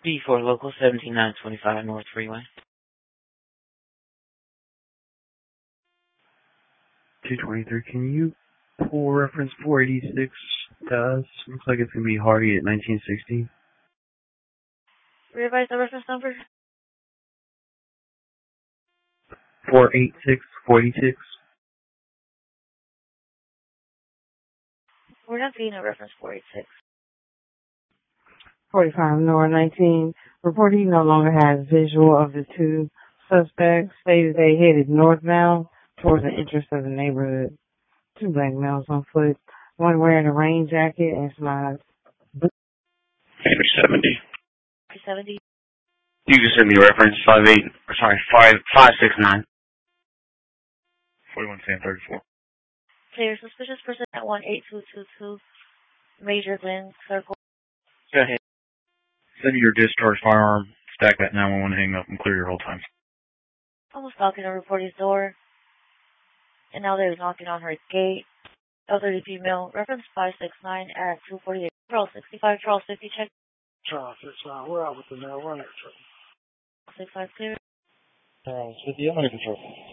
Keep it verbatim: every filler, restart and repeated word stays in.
D four local seventeen nine twenty-five North Freeway. two twenty-three, can you pull reference four eighty-six, guys? Looks like it's going to be Hardy at nineteen sixty. Revise the reference number? four eighty-six forty-six. We're not seeing a reference four eighty-six. forty-five North nineteen. Reporter no longer has visual of the two suspects. Stated they headed northbound towards the entrance of the neighborhood. Two black males on foot. One wearing a rain jacket and slides. three seventy. three seventy. You can send me a reference five eight, or sorry, five five six nine. forty-one Sam thirty-four. Clear suspicious person at one eight two two two Major Glen Circle. Go ahead. Send me your discharged firearm, stack that nine one one, hang up, and clear your hold times. I was knocking on reporter's door, and now they're knocking on her gate. Elderly female, reference five six nine at two forty-eight. Charles sixty-five, Charles fifty, check. Charles sixty-five, we're out with the marijuana. six five clear. Charles fifty, I'm under control.